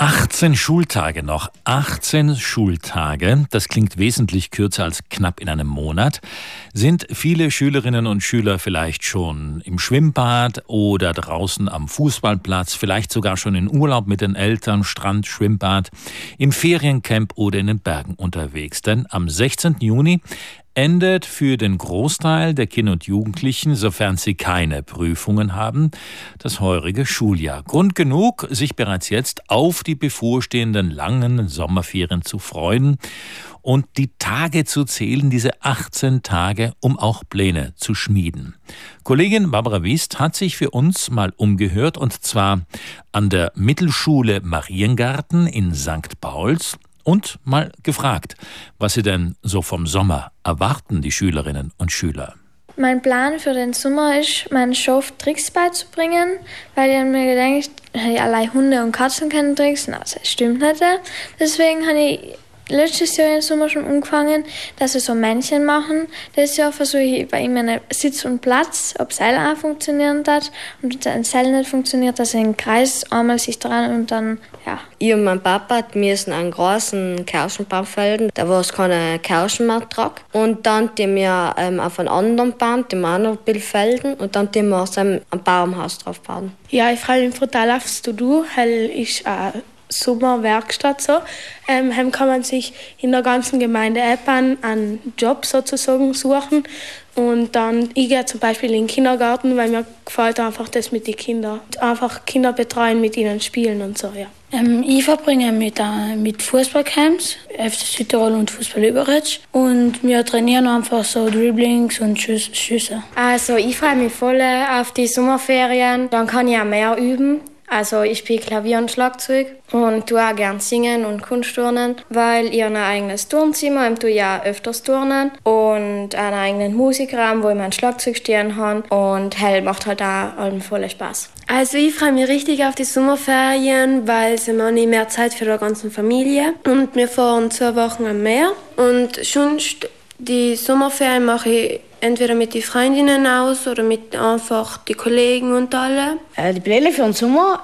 18 Schultage noch. 18 Schultage, das klingt wesentlich kürzer als knapp in einem Monat. Sind viele Schülerinnen und Schüler vielleicht schon im Schwimmbad oder draußen am Fußballplatz, vielleicht sogar schon in Urlaub mit den Eltern, Strand, Schwimmbad, im Feriencamp oder in den Bergen unterwegs? Denn am 16. Juni endet für den Großteil der Kinder und Jugendlichen, sofern sie keine Prüfungen haben, das heurige Schuljahr. Grund genug, sich bereits jetzt auf die bevorstehenden langen Sommerferien zu freuen und die Tage zu zählen, diese 18 Tage, um auch Pläne zu schmieden. Kollegin Barbara Wiest hat sich für uns mal umgehört, und zwar an der Mittelschule Mariengarten in St. Pauls, und mal gefragt, was sie denn so vom Sommer erwarten, die Schülerinnen und Schüler. Mein Plan für den Sommer ist, meinen Schaf Tricks beizubringen, weil ich mir gedacht habe, allein Hunde und Katzen können Tricks. Na, das stimmt nicht. Deswegen habe ich letztes Jahr im Sommer schon angefangen, dass wir so Männchen machen. Dieses Jahr versuche ich bei ihm einen Sitz und Platz, ob Seil auch funktionieren hat. Und wenn ein Seil nicht funktioniert, dass er im Kreis einmal sich dran und dann, ja. Ich und mein Papa müssen einen großen Kirschenbaum fällen, da wo es keine Kirschen mehr tragt. Und dann tun wir auf einen anderen Baum, den wir auch noch ein bisschen fällen, und dann tun wir ein Baumhaus drauf bauen. Ja, ich freue mich total aufs To-Do, weil ich Sommerwerkstatt so. Kann man sich in der ganzen Gemeinde einen Job sozusagen suchen. Und dann, ich gehe zum Beispiel in den Kindergarten, weil mir gefällt einfach das mit den Kindern. Einfach Kinder betreuen, mit ihnen spielen und so, ja. Ich verbringe mit Fußballcamps, FC Südtirol und Fußball Überetsch. Und wir trainieren einfach so Dribblings und Schüsse. Also ich freue mich voll auf die Sommerferien. Dann kann ich auch mehr üben. Also ich spiele Klavier und Schlagzeug und tue auch gerne singen und Kunstturnen, weil ich habe ein eigenes Turnzimmer, im tue ich auch öfters turnen und einen eigenen Musikraum, wo ich mein Schlagzeug stehen habe, und hell macht halt auch allen voll Spaß. Also ich freue mich richtig auf die Sommerferien, weil sie haben nicht mehr Zeit für die ganze Familie, und wir fahren 2 Wochen am Meer, und sonst die Sommerferien mache ich entweder mit den Freundinnen aus oder mit einfach die Kollegen und alle. Die Pläne für den Sommer,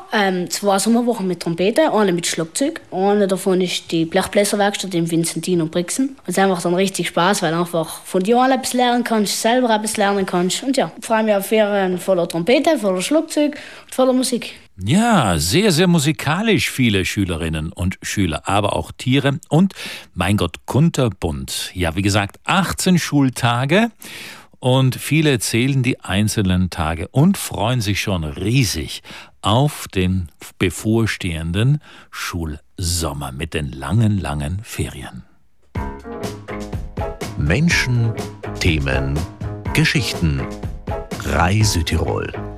2 Sommerwochen mit Trompete, eine mit Schlagzeug. Eine davon ist die Blechbläserwerkstatt im Vinzentin und Brixen. Und es macht dann richtig Spaß, weil du einfach von dir alle etwas lernen kannst, selber etwas lernen kannst. Und ja, ich freue mich auf Ferien voller Trompete, voller Schlagzeug und voller Musik. Ja, sehr, sehr musikalisch, viele Schülerinnen und Schüler, aber auch Tiere und, mein Gott, kunterbunt. Ja, wie gesagt, 18 Schultage und viele zählen die einzelnen Tage und freuen sich schon riesig auf den bevorstehenden Schulsommer mit den langen, langen Ferien. Menschen, Themen, Geschichten. Rai Südtirol.